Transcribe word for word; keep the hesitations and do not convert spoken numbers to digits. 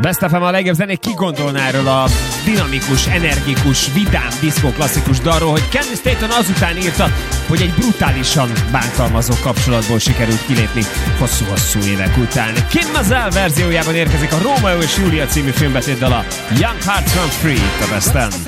Best ef em a legjobb zenék, ki gondolná erről a dinamikus, energikus, vidám, diszkó klasszikus dalról, hogy Candy Staton azután írta, hogy egy brutálisan bántalmazó kapcsolatból sikerült kilépni hosszú-hosszú évek után. Kim Mazzel verziójában érkezik a Rómeó és Júlia című filmbetét dala Young Hearts Run Free a Best-en.